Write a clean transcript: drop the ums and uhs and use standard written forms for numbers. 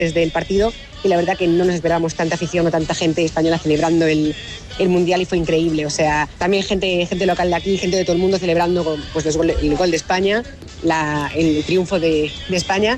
desde el partido y la verdad que no nos esperábamos tanta afición o tanta gente española celebrando el Mundial y fue increíble. O sea, también gente local de aquí, gente de todo el mundo celebrando pues, el gol de España, el triunfo de España